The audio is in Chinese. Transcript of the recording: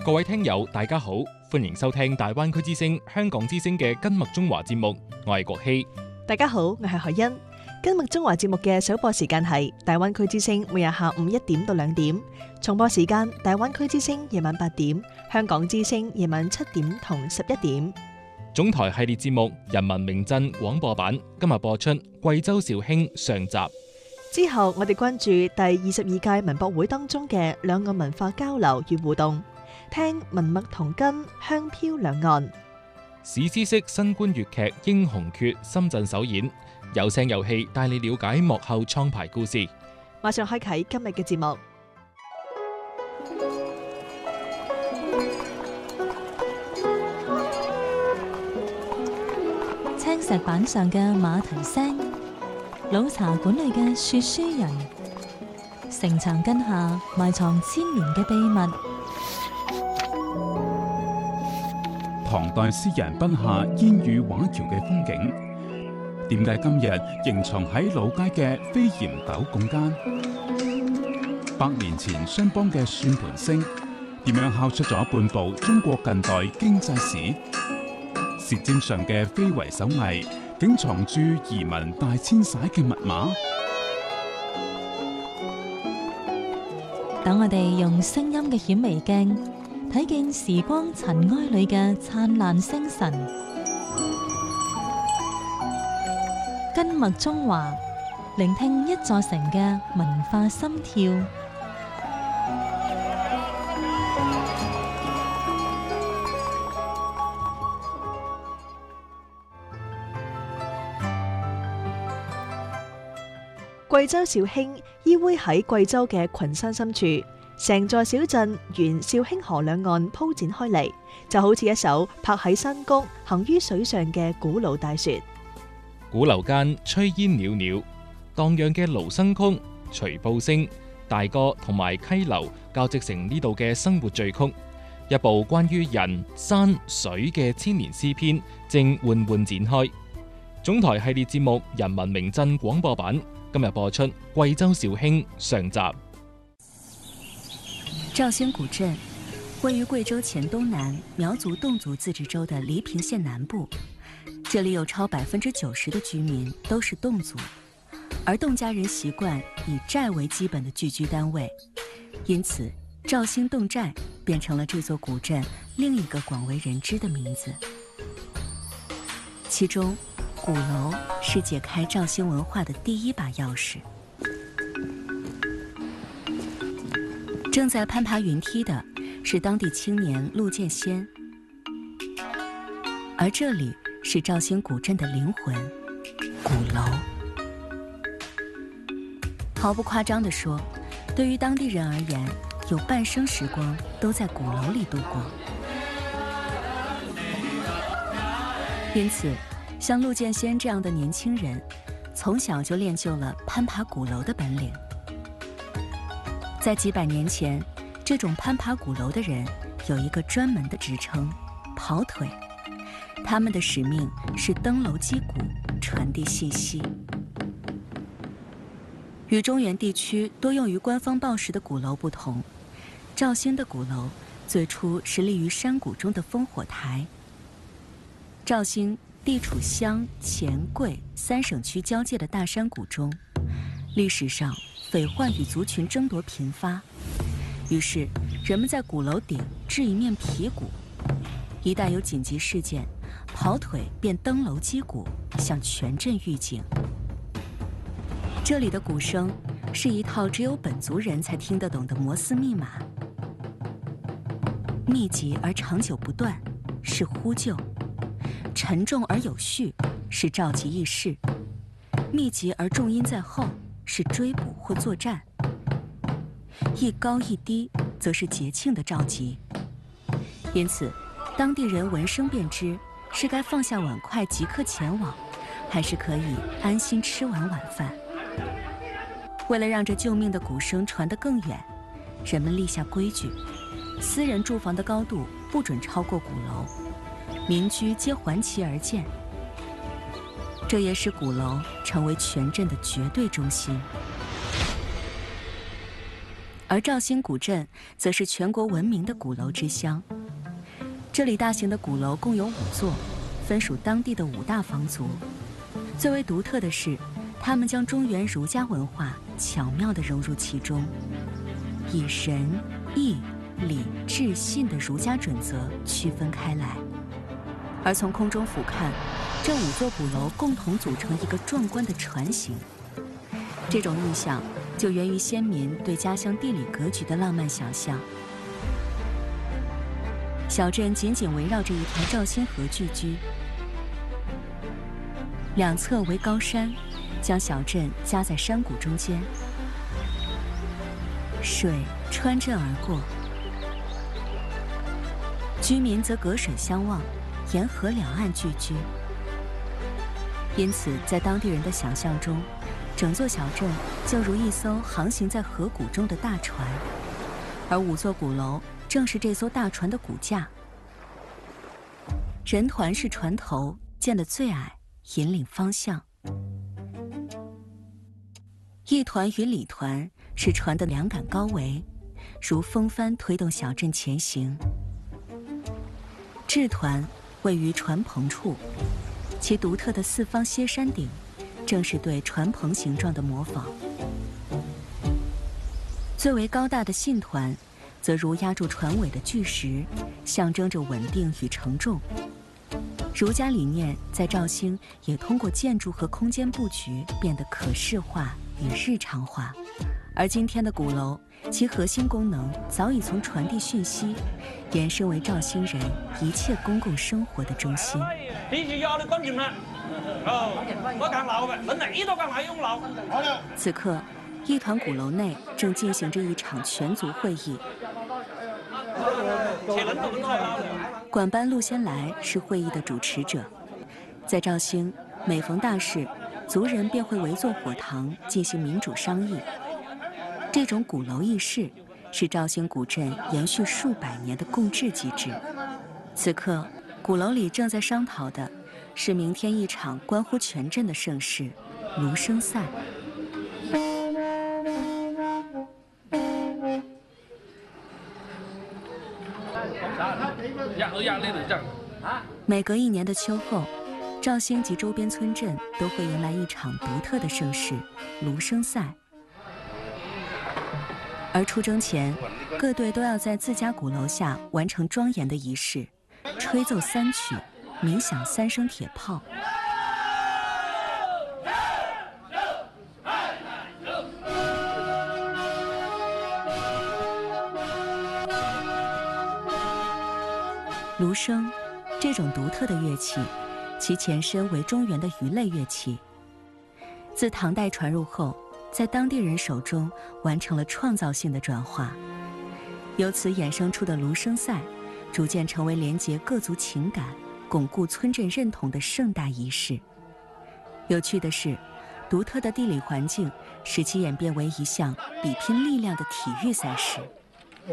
各位聽友大家好，歡迎收聽大灣區之聲香港之聲嘅根脈中華節目，我係國希。 大家好，我係海欣。根脈中華節目嘅首播時間係大灣區之聲每日下午1點到2點，重播時間大灣區之聲夜晚8點，香港之聲夜晚7點同11點。 總台系列節目人民名鎮廣播版今日播出貴州肇慶上集。 之後我哋關注第22屆文博會當中嘅兩岸文化交流與互動，聽文脈同根香飄兩岸。 史詩式新冠粵劇《英雄訣》深圳首演，有聲有氣帶你了解幕後創牌故事。 馬上開啟今日嘅節目。 青石板上嘅馬蹄聲，老茶館裏嘅說書人，城牆根下埋藏千年嘅秘密。 唐代詩人筆下煙雨畫橋嘅風景，點解今日仍藏喺老街嘅飛檐斗拱間？100年前商幫嘅算盤聲，點樣敲出咗半部中國近代經濟史？舌尖上嘅非遺手藝，竟藏住移民大遷徙嘅密碼。 等我哋用聲音嘅顯微鏡，睇見時光塵埃裏嘅燦爛星辰。根脈中華，聆聽一座城嘅文化心跳。 貴州肇慶依偎喺貴州嘅群山深處，成座小鎮沿肇慶河兩岸鋪展開嚟，就好似一艘泊喺山谷行於水上嘅古老大船。 鼓樓間炊煙裊裊，蕩漾嘅盧生曲、徐步聲、大歌同埋溪流交織成呢度嘅生活序曲，一部關於人、山、水嘅千年詩篇正緩緩展開。總台系列節目人民名鎮廣播版今日播出貴州肇慶上集。 肇興古鎮位於貴州黔東南苗族侗族自治州的黎平縣南部，這裡有超90%的居民都是侗族，而侗家人習慣以寨為基本的聚居單位，因此肇興侗寨變成了這座古鎮另一個廣為人知的名字。其中鼓樓是解開肇興文化的第一把鑰匙。正在攀爬雲梯的是當地青年陸建先，而這裡是肇興古鎮的靈魂——鼓樓。毫不誇張地說，對於當地人而言，有半生時光都在鼓樓裡度過。因此像陸建先這樣的年輕人，從小就練就了攀爬鼓樓的本領。在幾百年前，這種攀爬鼓樓的人有一個專門的職稱——跑腿。他們的使命是登樓擊鼓，傳遞信息。與中原地區多用於官方報時的鼓樓不同，肇興的鼓樓最初是立於山谷中的烽火台。肇興地處湘、黔、貴3省區交界的大山谷中，歷史上匪患與族群爭奪頻發，於是人們在鼓樓頂置一面皮鼓，一旦有緊急事件，跑腿便登樓擊鼓，向全鎮預警。這裡的鼓聲是一套只有本族人才聽得懂的摩斯密碼，密集而長久不斷，是呼救；沉重而有序，是召集議事；密集而重音在後，是追捕或作戰；一高一低，則是節慶的召集。因此，當地人聞聲便知是該放下碗筷即刻前往，還是可以安心吃完晚飯。為了讓這救命的鼓聲傳得更遠，人們立下規矩：私人住房的高度不准超過鼓樓，民居皆環其而建。這也使鼓樓成為全鎮的絕對中心。 而肇兴古镇则是全国闻名的鼓楼之乡。这里大型的鼓楼共有5座，分属当地的5大方族。最为独特的是，他们将中原儒家文化巧妙地融入其中，以仁、义、礼、智、信的儒家准则区分开来。而从空中俯瞰，这5座鼓楼共同组成一个壮观的船形。这种印象就源于先民对家乡地理格局的浪漫想象。小镇紧紧围绕着一条肇兴河聚居，两侧为高山，将小镇夹在山谷中间。水穿镇而过，居民则隔水相望，沿河两岸聚居。因此，在当地人的想象中，整座小镇就如一艘航行在河谷中的大船，而5座鼓楼正是这艘大船的骨架。人团是船头，建得最矮，引领方向；义团与礼团是船的两杆高桅，如风帆推动小镇前行。智团位于船棚处，其独特的4方歇山顶正是对船棚形状的模仿。最为高大的信团则如压住船尾的巨石，象征着稳定与承重。儒家理念在肇兴也通过建筑和空间布局变得可视化与日常化，而今天的鼓楼，其核心功能早已从傳遞訊息延伸為肇興人一切公共生活的中心。此刻，一团鼓楼内正进行着一场全族会议。管班陆先来是会议的主持者。在肇兴，每逢大事，族人便会围坐火堂进行民主商议。这种鼓楼议事是肇兴古镇延续数百年的共治机制。此刻，鼓楼里正在商讨的是明天一场关乎全镇的盛事——芦笙赛。每隔1年的秋后，肇兴及周边村镇都会迎来一场独特的盛事——芦笙赛。而出征前，各队都要在自家鼓楼下完成庄严的仪式，吹奏3曲，鸣响3声铁炮。芦笙这种独特的乐器，其前身为中原的鱼类乐器，自唐代传入后，在当地人手中完成了创造性的转化，由此衍生出的芦笙赛，逐渐成为连结各族情感、巩固村镇认同的盛大仪式。有趣的是，独特的地理环境使其演变为一项比拼力量的体育赛事。